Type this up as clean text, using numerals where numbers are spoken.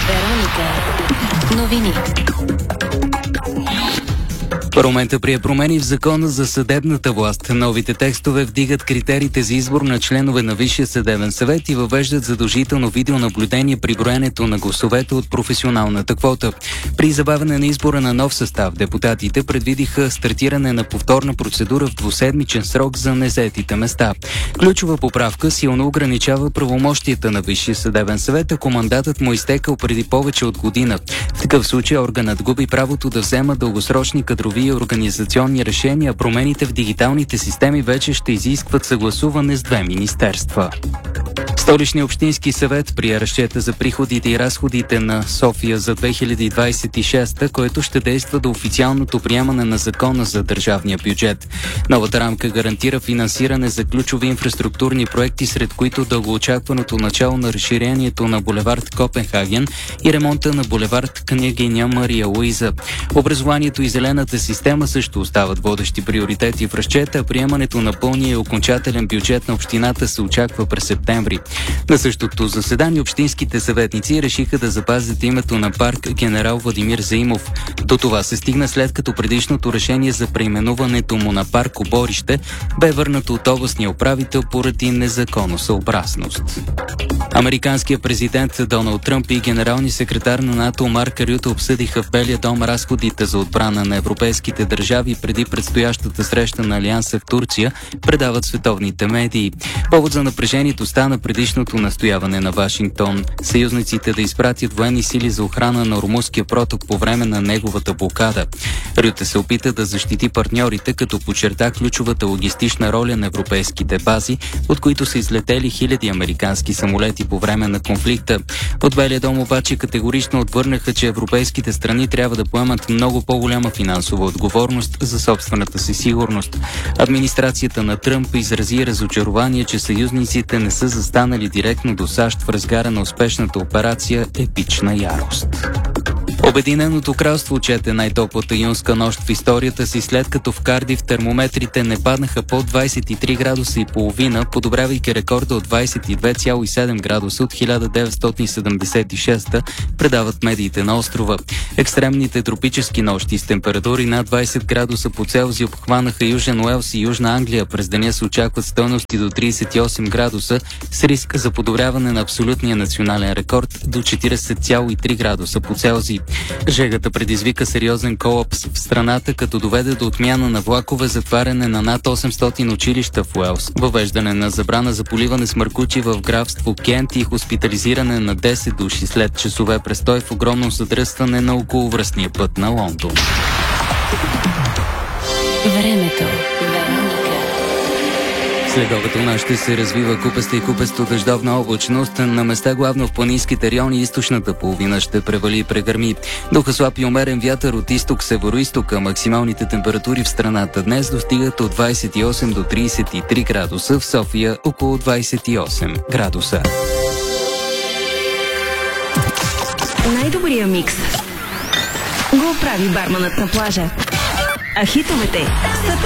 Вероника. Новини. Парламентът прие промени в закона за съдебната власт. Новите текстове вдигат критериите за избор на членове на Висшия съдебен съвет и въвеждат задължително видеонаблюдение при броенето на гласовете от професионалната квота. При забавяне на избора на нов състав, депутатите предвидиха стартиране на повторна процедура в двуседмичен срок за незаетите места. Ключова поправка силно ограничава правомощията на Висшия съдебен съвет, ако мандатът му изтекал преди повече от година. В такъв случай органът губи правото да взема дългосрочни кадрови и организационни решения, а промените в дигиталните системи вече ще изискват съгласуване с 2 министерства. Столичният общински съвет прие разчета за приходите и разходите на София за 2026, който ще действа до официалното приемане на закона за държавния бюджет. Новата рамка гарантира финансиране за ключови инфраструктурни проекти, сред които дългоочакваното начало на разширението на булевард Копенхаген и ремонта на булевард Княгиня Мария Луиза. Образованието и зелената система също остават водещи приоритети в разчета, а приемането на пълния и окончателен бюджет на общината се очаква през септември. На същото заседание общинските съветници решиха да запазят името на парк Генерал Владимир Заимов. До това се стигна след като предишното решение за преименуването му на парк Оборище бе върнато от областния управител поради незаконосъобразност. Американският президент Доналд Тръмп и генералния секретар на НАТО Марк Рюте обсъдиха в Белия дом разходите за отбрана на европейските държави преди предстоящата среща на Алианса в Турция, предават световните медии. Повод за напрежението стана предишното настояване на Вашингтон съюзниците да изпратят военни сили за охрана на Ормузския проток по време на неговата блокада. Рюте се опита да защити партньорите, като подчерта ключовата логистична роля на европейските бази, от които са излетели хиляди американски самолети по време на конфликта. От Белия дом обаче категорично отвърнаха, че европейските страни трябва да поемат много по-голяма финансова отговорност за собствената си сигурност. Администрацията на Тръмп изрази разочарование, че съюзниците не са застанали директно до САЩ в разгара на успешната операция Епична ярост. Обединеното кралство отчете най-топлата юнска нощ в историята си, след като в Кардиф термометрите не паднаха под 23 градуса и половина, подобрявайки рекорда от 22,7 градуса от 1976, предават медиите на острова. Екстремните тропически нощи с температури над 20 градуса по Целзий обхванаха Южен Уелс и Южна Англия. През деня се очакват стойности до 38 градуса с риск за подобряване на абсолютния национален рекорд до 40,3 градуса по Целзий. Жегата предизвика сериозен колапс в страната, като доведе до отмяна на влакове, затваряне на над 800 училища в Уелс, въвеждане на забрана за поливане с маркучи в графство Кент и хоспитализиране на 10 души след часове престой в огромно задръстване на околовръстния път на Лондон. Времето. Следобед у нас ще се развива купеста и купесто дъждовна облачност. На места главно в планинските райони източната половина ще превали и прегърми. Духа слаб и умерен вятър от изток-североизток, а максималните температури в страната днес достигат от 28 до 33 градуса, в София около 28 градуса. Най-добрия микс го прави барманът на плажа. А хитовете са